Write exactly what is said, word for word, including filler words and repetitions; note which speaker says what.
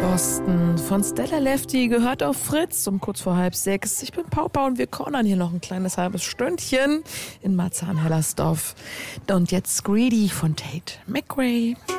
Speaker 1: Boston von Stella Lefty gehört auf Fritz um kurz vor halb sechs. Ich bin Paupa und wir cornern hier noch ein kleines halbes Stündchen in Marzahn-Hellersdorf. Und jetzt Greedy von Tate McRae.